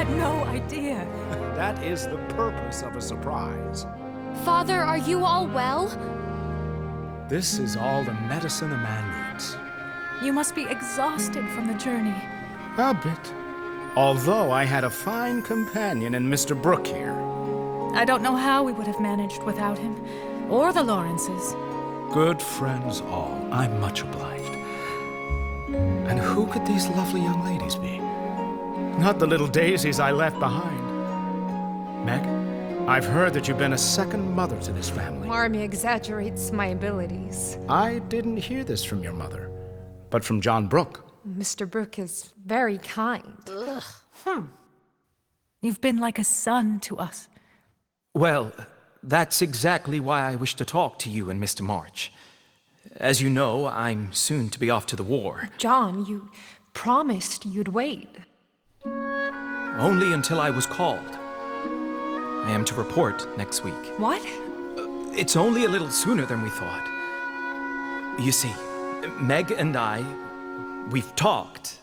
had no idea. That is the purpose of a surprise. Father, are you all well? This is all the medicine a man needs. You must be exhausted from the journey. A bit. Although I had a fine companion in Mr. Brooke here. I don't know how we would have managed without him, or the Lawrences. Good friends all. I'm much obliged. And who could these lovely young ladies be? Not the little daisies I left behind. Meg, I've heard that you've been a second mother to this family. Marmee exaggerates my abilities. I didn't hear this from your mother, but from John Brooke. Mr. Brooke is very kind. You've been like a son to us. Well, that's exactly why I wish to talk to you and Mr. March. As you know, I'm soon to be off to the war. John, you promised you'd wait. Only until I was called. I am to report next week. What? It's only a little sooner than we thought. You see, Meg and we've talked.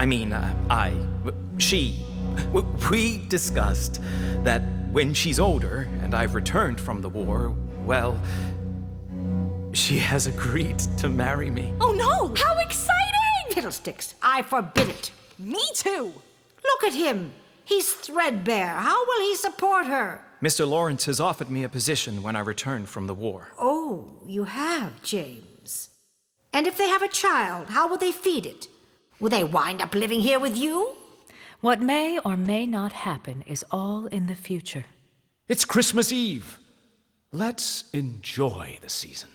We discussed that when she's older and I've returned from the war, well, she has agreed to marry me. Oh no! How exciting! Fiddlesticks, I forbid it. Me too! Look at him. He's threadbare. How will he support her? Mr. Lawrence has offered me a position when I return from the war. Oh, you have, James. And if they have a child, how will they feed it? Will they wind up living here with you? What may or may not happen is all in the future. It's Christmas Eve. Let's enjoy the season.